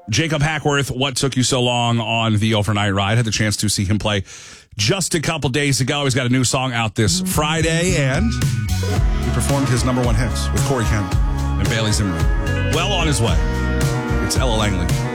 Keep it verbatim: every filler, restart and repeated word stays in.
Jacob Hackworth, What Took You So Long on the Overnight Ride. Had the chance to see him play just a couple days ago. He's got a new song out this Friday, and he performed his number one hits with Corey Cannon and Bailey Zimmerman. Well on his way. It's Ella Langley.